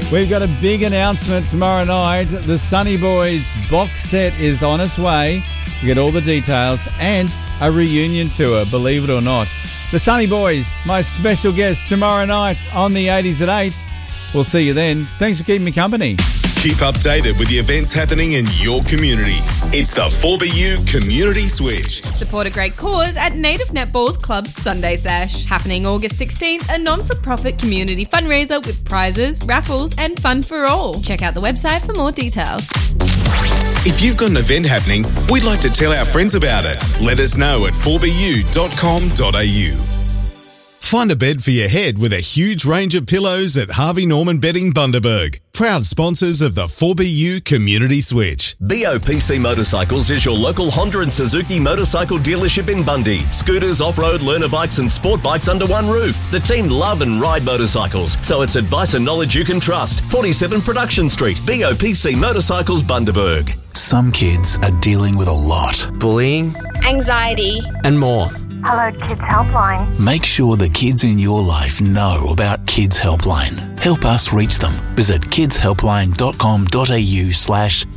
We've got a big announcement tomorrow night. The Sunny Boys box set is on its way. You get all the details and a reunion tour, believe it or not. The Sunny Boys, my special guest tomorrow night on the 80s at 8. We'll see you then. Thanks for keeping me company. Keep updated with the events happening in your community. It's the 4BU Community Switch. Support a great cause at Native Netball's Club's Sunday Sash. Happening August 16th, a non-for-profit community fundraiser with prizes, raffles and fun for all. Check out the website for more details. If you've got an event happening, we'd like to tell our friends about it. Let us know at 4bu.com.au. Find a bed for your head with a huge range of pillows at Harvey Norman Bedding Bundaberg. Proud sponsors of the 4BU Community Switch. BOPC Motorcycles is your local Honda and Suzuki motorcycle dealership in Bundy. Scooters, off-road, learner bikes and sport bikes under one roof. The team love and ride motorcycles, so it's advice and knowledge you can trust. 47 Production Street, BOPC Motorcycles Bundaberg. Some kids are dealing with a lot. Bullying, anxiety, and more. Hello Kids Helpline. Make sure the kids in your life know about Kids Helpline. Help us reach them. Visit kidshelpline.com.au/